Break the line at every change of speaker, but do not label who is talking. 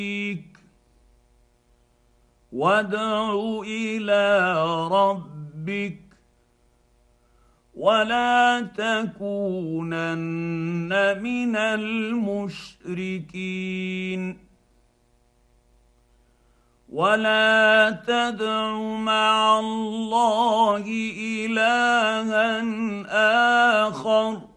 وادع الى ربك ولا تكونن من المشركين ولا تدع مع الله الها اخر